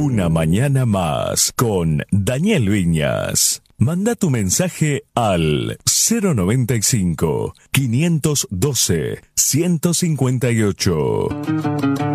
Una mañana más con Daniel Viñas. Manda tu mensaje al 095 512 158.